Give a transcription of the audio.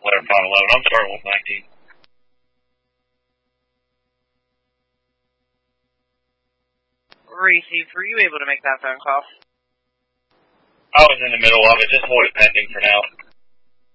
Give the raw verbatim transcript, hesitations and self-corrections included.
eleven five eleven. I'm sorry, one nineteen. Receive, were you able to make that phone call? I was in the middle of it. Just hold it pending for now.